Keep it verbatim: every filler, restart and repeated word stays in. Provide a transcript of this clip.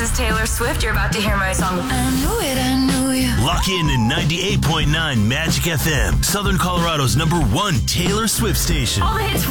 is Taylor Swift. You're about to hear my song. I knew it, I knew you. Lock in to ninety-eight point nine Magic F M, Southern Colorado's number one Taylor Swift station. All the hits